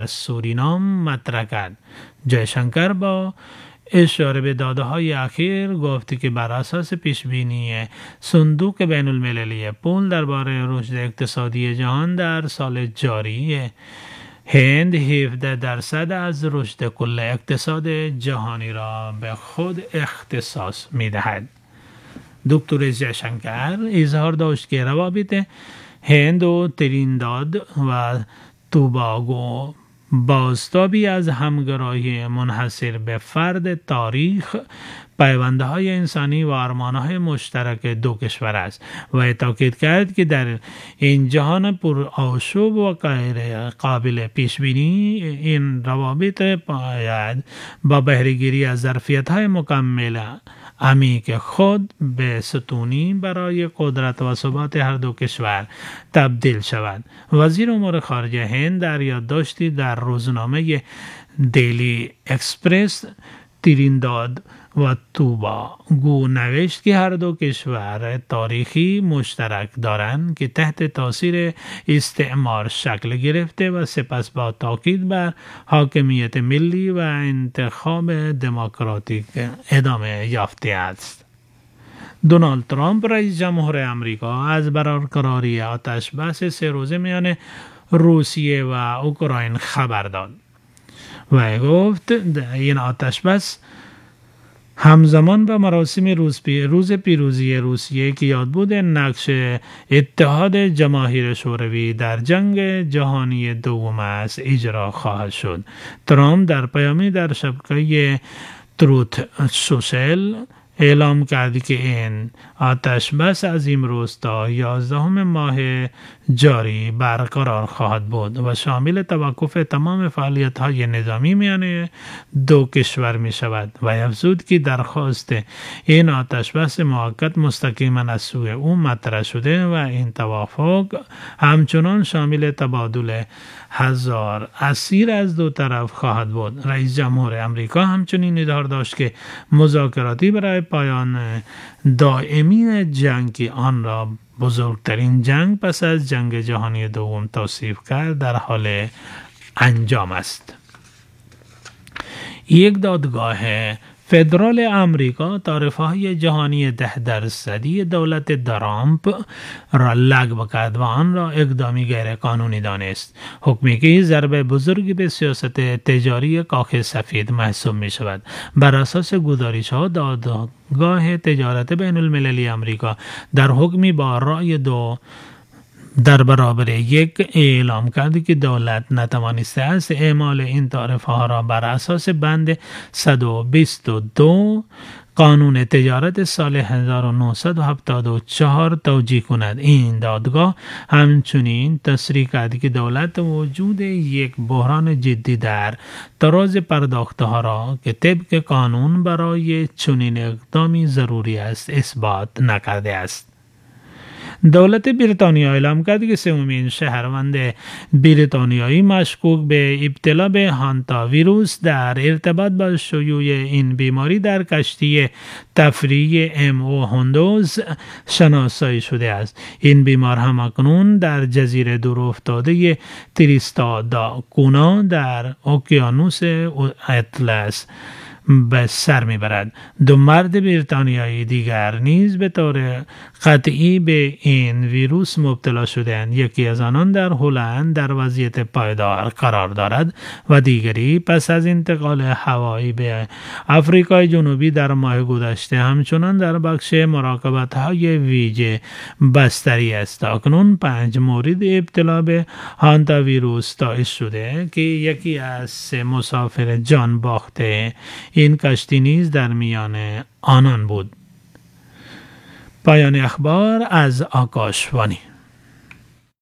سورینام مطرح کرد. جایشنکر با اشاره به داده‌های اخیر گفت که بر اساس پیشبینی صندوق بین المللی پول درباره رشد اقتصادی جهان در سال جاری، هند 17% از رشد کل اقتصاد جهانی را به خود اختصاص می‌دهد. دکتر جایشنکر اظهار داشت که روابط هند و ترینداد و توباگو بازتابی از همگرایی منحصر به فرد تاریخ، پیوندهای انسانی و آرمانهای مشترک دو کشور است و تاکید کرد که در این جهان پر آشوب و غیر قابل پیش بینی این روابط باید با بهره‌گیری از ظرفیت‌های مکمل عمیق خود به ستونی برای قدرت و ثبات هر دو کشور تبدیل شود. وزیر امور خارجه هند در یادداشتی در روزنامه دیلی اکسپرس ترینداد و توباگو نوشت که هر دو کشور تاریخی مشترک دارند که تحت تاثیر استعمار شکل گرفته و سپس با تاکید بر حاکمیت ملی و انتخاب دموکراتیک ادامه یافته است. دونالد ترامپ رئیس جمهور آمریکا از برقراری آتش‌بس 3 روزه میان روسیه و اوکراین خبر داد و گفت این آتش‌بس همزمان با مراسم روز پیروزی روسیه که یادبود نقش اتحاد جماهیر شوروی در جنگ جهانی دوم است اجرا خواهد شد. ترامپ در پیامی در شبکه تروت سوشل اعلام کرد که این آتش‌بس از امروز تا 11 ماه جاری برقرار خواهد بود و شامل توقف تمام فعالیت‌های نظامی میان دو کشور می شود و افزود که درخواست این آتش‌بس موقت مستقیما از سوی او مطرح شده و این توافق همچنان شامل تبادل 1000 اسیر از دو طرف خواهد بود. رئیس جمهور آمریکا همچنین اظهار داشت که مذاکراتی برای پایان دائمی جنگ که آن را بزرگترین جنگ پس از جنگ جهانی دوم توصیف کرد در حال انجام است. یک دادگاه فدرال آمریکا تعرفه‌های جهانی 10% دولت ترامپ را لغو کرد و آن را اقدامی غیر قانونی دانست. حکمی که ضربه بزرگی به سیاست تجاری کاخ سفید محسوب می شود. بر اساس گزارش‌ها دادگاه تجارت بین المللی آمریکا در حکمی با رأی 2 در برابر 1 اعلام کرد که دولت نتوانسته است اعمال این تعرفه‌ها را بر اساس بند 122 قانون تجارت سال 1974 توجیه کند. این دادگاه همچنین تصریح کرد که دولت وجود یک بحران جدی در تراز پرداخت‌ها را که طبق قانون برای چنین اقدامی ضروری است اثبات نکرده است. دولت بریتانیا اعلام کرد که 3مین شهروند بریتانیایی مشکوک به ابتلا به هانتا ویروس در ارتباط با شیوع این بیماری در کشتی تفریحی ام هندوز شناسایی شده است. این بیمار همکنون در جزیره دورافتاده تریستا دا کونا در اقیانوس اطلس به سر میبرد. 2 مرد بریتانیایی دیگر نیز به طور قطعی به این ویروس مبتلا شده‌اند. یکی از آنان در هلند در وضعیت پایدار قرار دارد و دیگری پس از انتقال هوایی به آفریقای جنوبی در ماه گذشته همچنان در بخش مراقبت‌های ویژه بستری است. اکنون 5 مورد ابتلا به هانتا ویروس تایید شده که یکی از 3 مسافر جان باخته این کشتی نیز در میان آنان بود. پایان اخبار از آکاشوانی.